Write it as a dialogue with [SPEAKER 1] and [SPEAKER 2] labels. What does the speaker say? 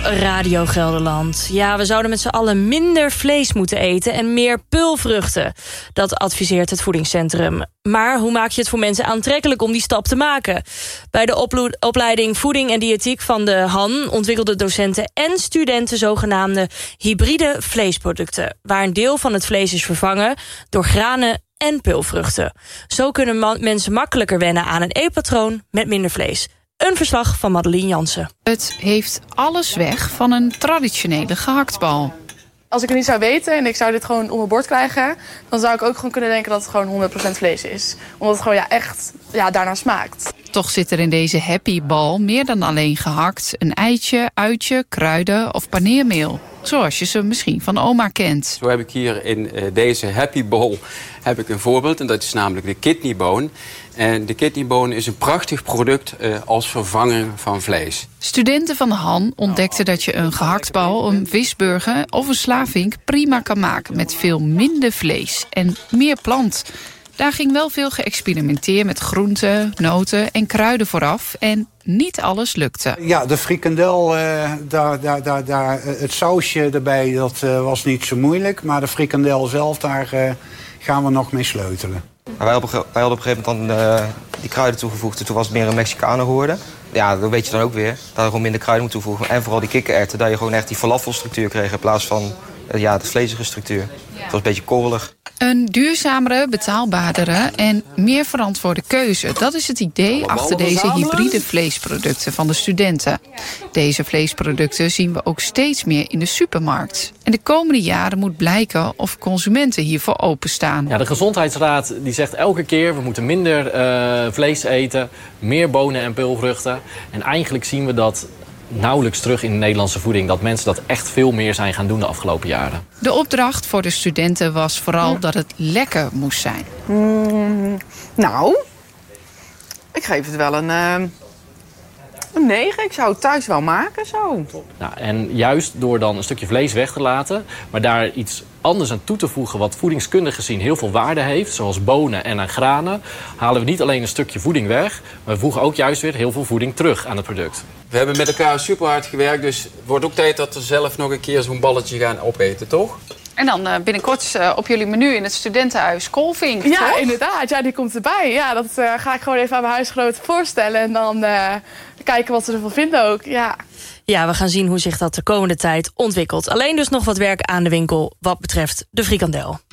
[SPEAKER 1] Radio Gelderland. Ja, we zouden met z'n allen minder vlees moeten eten en meer peulvruchten. Dat adviseert het voedingscentrum. Maar hoe maak je het voor mensen aantrekkelijk om die stap te maken? Bij de opleiding Voeding en Diëtiek van de Han ontwikkelden docenten en studenten zogenaamde hybride vleesproducten, waar een deel van het vlees is vervangen door granen en peulvruchten. Zo kunnen mensen makkelijker wennen aan een eetpatroon met minder vlees. Een verslag van Madeleine Jansen.
[SPEAKER 2] Het heeft alles weg van een traditionele gehaktbal.
[SPEAKER 3] Als ik het niet zou weten en ik zou dit gewoon op mijn bord krijgen, dan zou ik ook gewoon kunnen denken dat het gewoon 100% vlees is. Omdat het gewoon echt daarnaar smaakt.
[SPEAKER 2] Toch zit er in deze happy bal meer dan alleen gehakt, een eitje, uitje, kruiden of paneermeel. Zoals je ze misschien van oma kent.
[SPEAKER 4] Zo heb ik hier in deze happy bowl heb ik een voorbeeld. En dat is namelijk de kidneyboon. En de kidneyboon is een prachtig product als vervanger van vlees.
[SPEAKER 2] Studenten van de Han ontdekten dat je een gehaktbal, een visburger of een slavink prima kan maken met veel minder vlees en meer plant. Daar ging wel veel geëxperimenteerd met groenten, noten en kruiden vooraf. En niet alles lukte.
[SPEAKER 5] Ja, de frikandel, het sausje erbij, dat was niet zo moeilijk. Maar de frikandel zelf, daar gaan we nog mee sleutelen.
[SPEAKER 6] Wij hadden op een gegeven moment dan die kruiden toegevoegd. En toen was het meer een Mexicanen geworden. Ja, dat weet je dan ook weer. Dat je gewoon minder kruiden moet toevoegen. En vooral die kikkererwten, dat je gewoon echt die falafelstructuur kreeg in plaats van de vlezige structuur. Het was een beetje korrelig.
[SPEAKER 2] Een duurzamere, betaalbaardere en meer verantwoorde keuze. Dat is het idee achter deze hybride vleesproducten van de studenten. Deze vleesproducten zien we ook steeds meer in de supermarkt. En de komende jaren moet blijken of consumenten hiervoor openstaan.
[SPEAKER 7] Ja, de Gezondheidsraad die zegt elke keer we moeten minder vlees eten, meer bonen en peulvruchten. En eigenlijk zien we dat nauwelijks terug in de Nederlandse voeding. Dat mensen dat echt veel meer zijn gaan doen de afgelopen jaren.
[SPEAKER 2] De opdracht voor de studenten was vooral dat het lekker moest zijn.
[SPEAKER 3] Nou, ik geef het wel een 9. Ik zou het thuis wel maken, zo.
[SPEAKER 7] Nou, en juist door dan een stukje vlees weg te laten, maar daar iets anders aan toe te voegen wat voedingskundig gezien heel veel waarde heeft, zoals bonen en aan granen, halen we niet alleen een stukje voeding weg, maar we voegen ook juist weer heel veel voeding terug aan het product.
[SPEAKER 4] We hebben met elkaar super hard gewerkt, dus het wordt ook tijd dat we zelf nog een keer zo'n balletje gaan opeten, toch?
[SPEAKER 2] En dan binnenkort op jullie menu in het studentenhuis koolvink,
[SPEAKER 3] Ja,
[SPEAKER 2] toch?
[SPEAKER 3] inderdaad. Ja, die komt erbij. Ja, dat ga ik gewoon even aan mijn huisgenoten voorstellen. En dan kijken wat ze ervan vinden ook. Ja.
[SPEAKER 1] Ja, we gaan zien hoe zich dat de komende tijd ontwikkelt. Alleen dus nog wat werk aan de winkel wat betreft de frikandel.